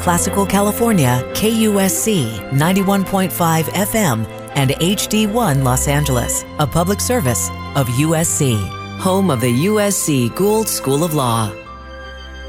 Classical California, KUSC 91.5 FM, and HD1 Los Angeles, a public service of USC, home of the USC Gould School of Law.